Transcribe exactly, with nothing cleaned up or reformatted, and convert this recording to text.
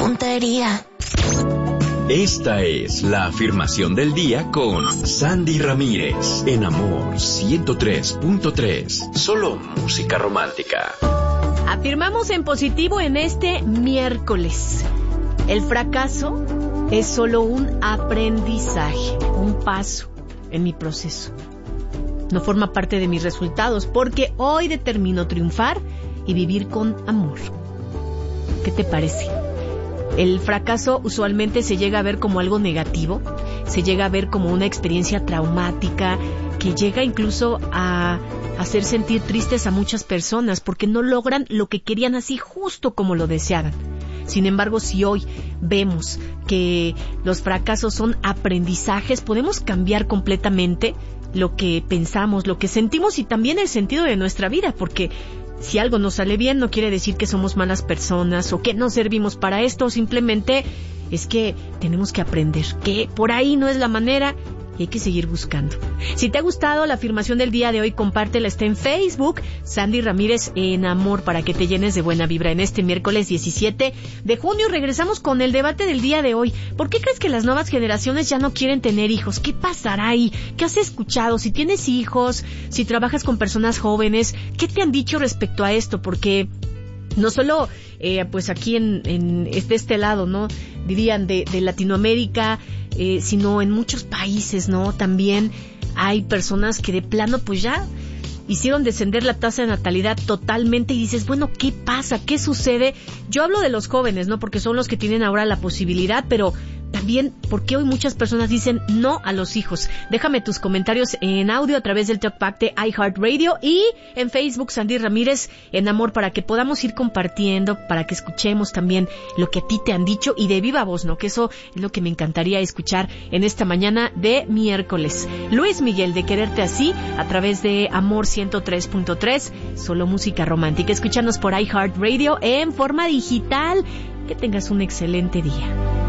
puntería. Esta es la afirmación del día con Sandy Ramírez en Amor ciento tres punto tres. Solo música romántica. Afirmamos en positivo en este miércoles. El fracaso es solo un aprendizaje, un paso en mi proceso. No forma parte de mis resultados porque hoy determino triunfar y vivir con amor. ¿Qué te parece? El fracaso usualmente se llega a ver como algo negativo, se llega a ver como una experiencia traumática que llega incluso a hacer sentir tristes a muchas personas porque no logran lo que querían así justo como lo deseaban. Sin embargo, si hoy vemos que los fracasos son aprendizajes, podemos cambiar completamente lo que pensamos, lo que sentimos y también el sentido de nuestra vida, porque si algo nos sale bien no quiere decir que somos malas personas o que no servimos para esto, simplemente es que tenemos que aprender que por ahí no es la manera y hay que seguir buscando. Si te ha gustado la afirmación del día de hoy, compártela, está en Facebook, Sandy Ramírez en Amor, para que te llenes de buena vibra. En este miércoles diecisiete de junio regresamos con el debate del día de hoy. ¿Por qué crees que las nuevas generaciones ya no quieren tener hijos? ¿Qué pasará ahí? ¿Qué has escuchado? Si tienes hijos, si trabajas con personas jóvenes, ¿qué te han dicho respecto a esto? Porque no solo eh, pues aquí en, en de este lado, ¿no? Dirían de, de Latinoamérica, eh, sino en muchos países, ¿no? También hay personas que de plano pues ya hicieron descender la tasa de natalidad totalmente y dices, bueno, ¿qué pasa? ¿Qué sucede? Yo hablo de los jóvenes, ¿no? Porque son los que tienen ahora la posibilidad, pero también, ¿por qué hoy muchas personas dicen no a los hijos? Déjame tus comentarios en audio a través del Talkback de iHeartRadio y en Facebook, Sandy Ramírez en Amor, para que podamos ir compartiendo, para que escuchemos también lo que a ti te han dicho y de viva voz, ¿no? Que eso es lo que me encantaría escuchar en esta mañana de miércoles. Luis Miguel, de Quererte Así, a través de Amor ciento tres punto tres, solo música romántica. Escúchanos por iHeartRadio en forma digital. Que tengas un excelente día.